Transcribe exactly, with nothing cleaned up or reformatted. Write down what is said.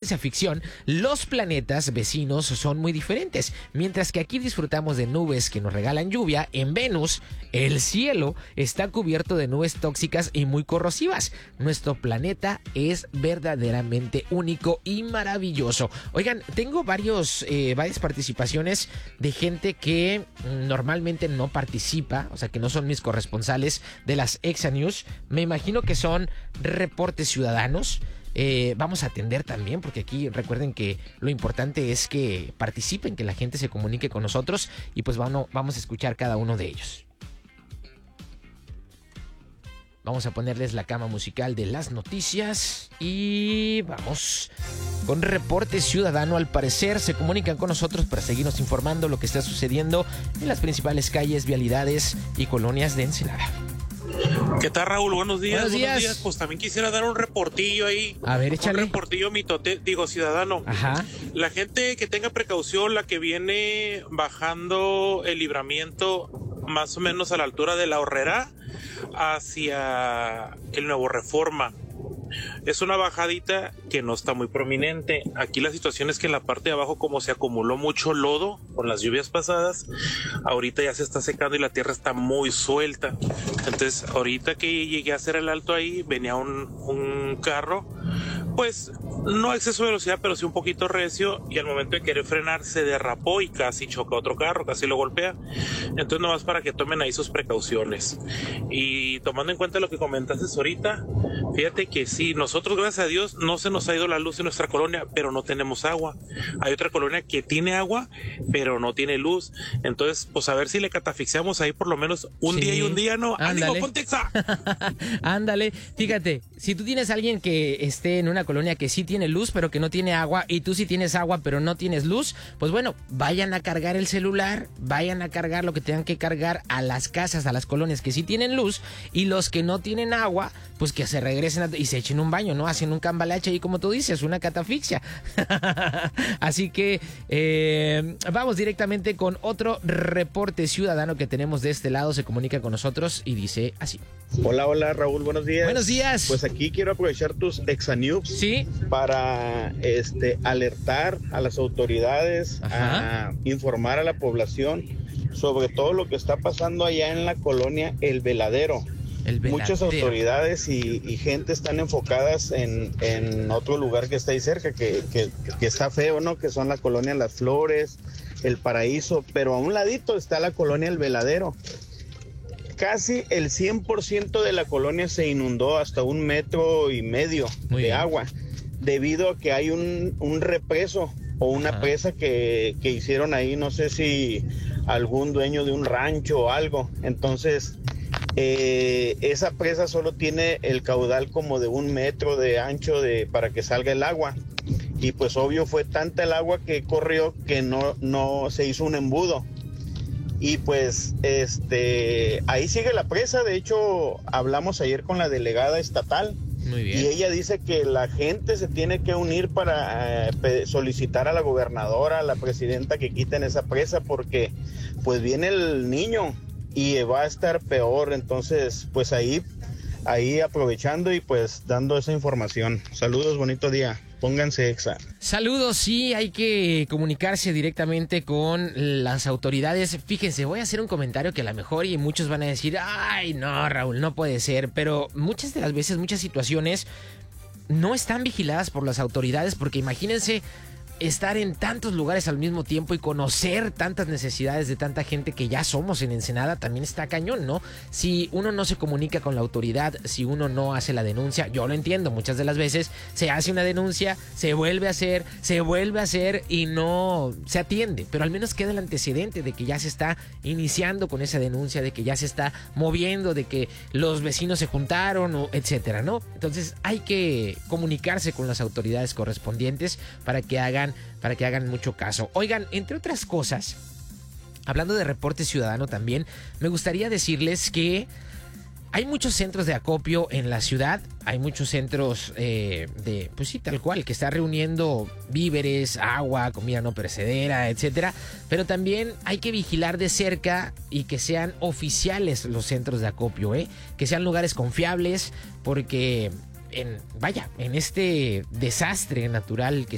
ciencia ficción, los planetas vecinos son muy diferentes. Mientras que aquí disfrutamos de nubes que nos regalan lluvia, en Venus el cielo está cubierto de nubes tóxicas y muy corrosivas. Nuestro planeta es verdaderamente único y maravilloso. Oigan, tengo varios, eh, varias participaciones de gente que normalmente no participa, o sea, que no son mis corresponsales de las ExaNews. Me imagino que son reportes ciudadanos. Eh, vamos a atender también, porque aquí recuerden que lo importante es que participen, que la gente se comunique con nosotros y pues vamos, vamos a escuchar cada uno de ellos. Vamos a ponerles la cama musical de las noticias y vamos con reporte ciudadano. Al parecer se comunican con nosotros para seguirnos informando lo que está sucediendo en las principales calles, vialidades y colonias de Ensenada. ¿Qué tal, Raúl? Buenos días. Buenos días. Buenos días. Pues también quisiera dar un reportillo ahí. A ver, échale. Un reportillo mitote, digo, ciudadano. Ajá. La gente que tenga precaución, la que viene bajando el Libramiento más o menos a la altura de la Horrera hacia el Nuevo Reforma. Es una bajadita que no está muy prominente. Aquí la situación es que en la parte de abajo, como se acumuló mucho lodo con las lluvias pasadas, ahorita ya se está secando y la tierra está muy suelta. Entonces, ahorita que llegué a hacer el alto ahí, venía un, un carro, pues no a exceso de velocidad, pero sí un poquito recio, y al momento de querer frenar se derrapó y casi choca otro carro, casi lo golpea. Entonces, nomás para que tomen ahí sus precauciones. Y tomando en cuenta lo que comentaste ahorita, fíjate que sí, nosotros, gracias a Dios, no se nos ha ido la luz en nuestra colonia, pero no tenemos agua. Hay otra colonia que tiene agua, pero no tiene luz. Entonces, pues a ver si le catafixiamos ahí por lo menos un sí. día y un día, ¿no? ¡Ánimo, Pontexa! Ándale, fíjate, si tú tienes a alguien que esté en una colonia que sí tiene luz, pero que no tiene agua, y tú sí tienes agua, pero no tienes luz, pues bueno, vayan a cargar el celular, vayan a cargar lo que tengan que cargar a las casas, a las colonias que sí tienen luz, y los que no tienen agua, pues que se regresen a, y se echen un baño, ¿no? Hacen un cambalache y, como tú dices, una catafixia. Así que eh, vamos directamente con otro reporte ciudadano que tenemos de este lado. Se comunica con nosotros y dice así. Hola, hola, Raúl, buenos días. Buenos días. Pues aquí quiero aprovechar tus ExaNews, ¿sí?, para este, alertar a las autoridades, Ajá. a informar a la población sobre todo lo que está pasando allá en la colonia El Veladero. El Veladero. Muchas autoridades y, y gente están enfocadas en, en otro lugar que está ahí cerca, que, que, que está feo, ¿no? Que son la colonia Las Flores, El Paraíso, pero a un ladito está la colonia El Veladero. Casi el cien por ciento de la colonia se inundó hasta un metro y medio Muy de bien. agua, debido a que hay un, un represo o una Ajá. presa que, que hicieron ahí, no sé si algún dueño de un rancho o algo. Entonces, eh, esa presa solo tiene el caudal como de un metro de ancho de, para que salga el agua. Y pues obvio fue tanta el agua que corrió que no, no se hizo un embudo. Y pues este ahí sigue la presa. De hecho, hablamos ayer con la delegada estatal. Muy bien. Y ella dice que la gente se tiene que unir para eh, solicitar a la gobernadora, a la presidenta, que quiten esa presa, porque pues viene el niño y va a estar peor. Entonces, pues ahí, ahí aprovechando y pues dando esa información. Saludos, bonito día. Pónganse Exa. Saludos, sí, hay que comunicarse directamente con las autoridades. Fíjense, voy a hacer un comentario que a lo mejor y muchos van a decir, ay, no, Raúl, no puede ser, pero muchas de las veces, muchas situaciones no están vigiladas por las autoridades, porque imagínense estar en tantos lugares al mismo tiempo y conocer tantas necesidades de tanta gente que ya somos en Ensenada, también está cañón, ¿no? Si uno no se comunica con la autoridad, si uno no hace la denuncia, yo lo entiendo, muchas de las veces se hace una denuncia, se vuelve a hacer, se vuelve a hacer y no se atiende, pero al menos queda el antecedente de que ya se está iniciando con esa denuncia, de que ya se está moviendo, de que los vecinos se juntaron, o etcétera, ¿no? Entonces hay que comunicarse con las autoridades correspondientes para que hagan para que hagan mucho caso. Oigan, entre otras cosas, hablando de reporte ciudadano también, me gustaría decirles que hay muchos centros de acopio en la ciudad, hay muchos centros eh, de, pues sí, tal cual, que está reuniendo víveres, agua, comida no perecedera, etcétera, pero también hay que vigilar de cerca y que sean oficiales los centros de acopio, ¿eh? Que sean lugares confiables, porque en, vaya, en este desastre natural que